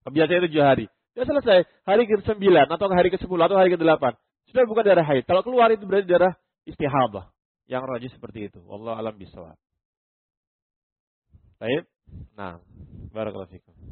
Biasanya 7 hari. Ya selesai. Hari ke-9 atau hari ke-10 atau hari ke-8. Sudah bukan darah haid. Kalau keluar itu berarti darah istihadah. Yang rajih seperti itu. Wallahu alam bisawab. Baik. Nah, barakallahu fikum.